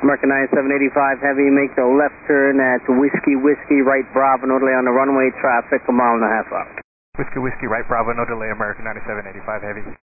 American 9785 Heavy, make the left turn at Whiskey Whiskey, right Bravo, no delay on the runway, traffic a mile and a half out. Whiskey Whiskey, right Bravo, no delay, American 9785 Heavy.